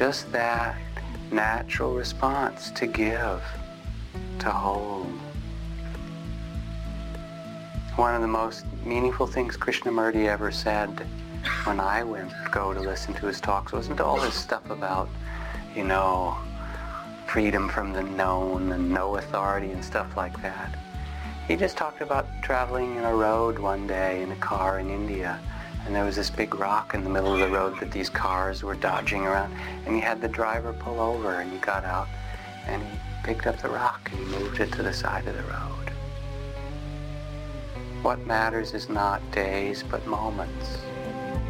just that natural response to give, to hold. One of the most meaningful things Krishnamurti ever said when I go to listen to his talks wasn't all this stuff about, freedom from the known and no authority and stuff like that. He just talked about traveling in a road one day in a car in India, and there was this big rock in the middle of the road that these cars were dodging around, and he had the driver pull over, and he got out and he picked up the rock and he moved it to the side of the road. What matters is not days but moments.